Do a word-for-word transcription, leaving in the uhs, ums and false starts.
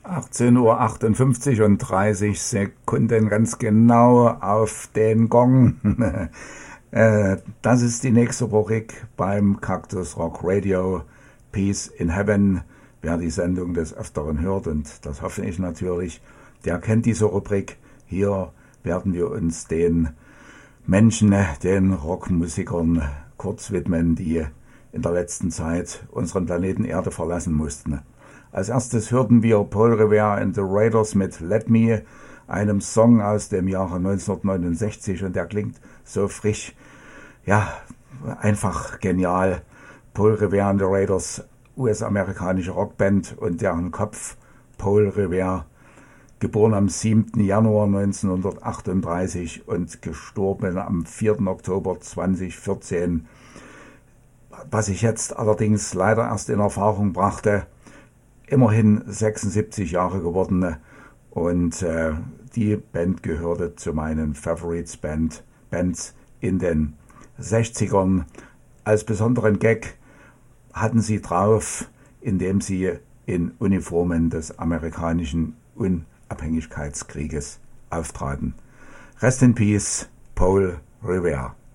achtzehn Uhr achtundfünfzig und dreißig Sekunden ganz genau auf den Gong. Das ist die nächste Rubrik beim Cactus Rock Radio, Peace in Heaven. Wer die Sendung des Öfteren hört, und das hoffe ich natürlich, der kennt diese Rubrik. Hier werden wir uns den Menschen, den Rockmusikern kurz widmen, die in der letzten Zeit unseren Planeten Erde verlassen mussten. Als erstes hörten wir Paul Revere and the Raiders mit Let Me, einem Song aus dem Jahre neunzehnhundertneunundsechzig, und der klingt so frisch, ja, einfach genial. Paul Revere and the Raiders, U S-amerikanische Rockband, und deren Kopf Paul Revere, geboren am siebten Januar neunzehnhundertachtunddreißig und gestorben am vierten Oktober zweitausendvierzehn. Was ich jetzt allerdings leider erst in Erfahrung brachte, immerhin sechsundsiebzig Jahre geworden, und äh, die Band gehörte zu meinen Favorites Band, Bands in den sechzigern. Als besonderen Gag hatten sie drauf, indem sie in Uniformen des amerikanischen Unabhängigkeitskrieges auftraten. Rest in Peace, Paul Revere.